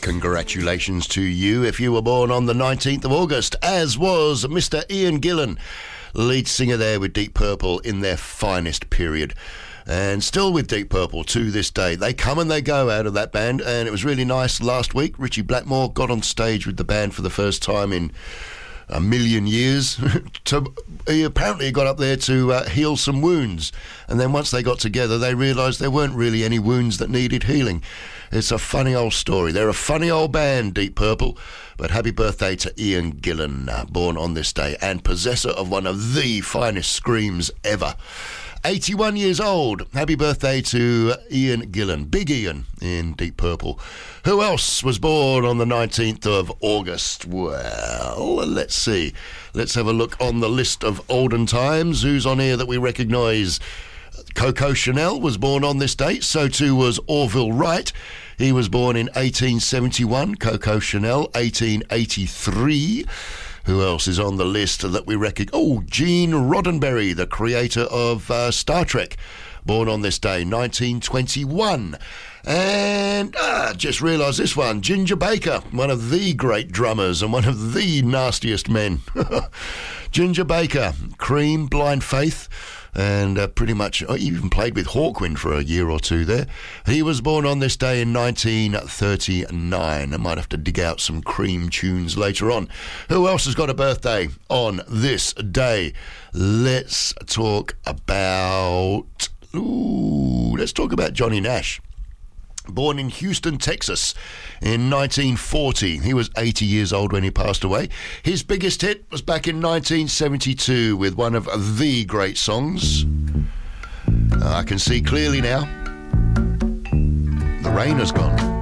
Congratulations to you if you were born on the 19th of August, as was Mr. Ian Gillan, lead singer there with Deep Purple in their finest period. And still with Deep Purple to this day. They come and they go out of that band, and it was really nice last week. Richie Blackmore got on stage with the band for the first time in a million years. He apparently got up there to heal some wounds, and then once they got together they realised there weren't really any wounds that needed healing. It's a funny old story. They're a funny old band, Deep Purple, but happy birthday to Ian Gillan, born on this day and possessor of one of the finest screams ever. 81 years old. Happy birthday to Ian Gillan, Big Ian in Deep Purple. Who else was born on the 19th of August? Well, let's see. Let's have a look on the list of olden times. Who's on here that we recognise? Coco Chanel was born on this date. So too was Orville Wright. He was born in 1871. Coco Chanel, 1883. Who else is on the list that we recognise? Oh, Gene Roddenberry, the creator of Star Trek, born on this day, 1921. And just realised this one, Ginger Baker, one of the great drummers and one of the nastiest men. Ginger Baker, Cream, Blind Faith, and pretty much even played with Hawkwind for a year or two there. He was born on this day in 1939. I might have to dig out some Cream tunes later on. Who else has got a birthday on this day? Let's talk about Johnny Nash. Born in Houston, Texas in 1940. He was 80 years old when he passed away. His biggest hit was back in 1972 with one of the great songs. I can see clearly now. The rain has gone.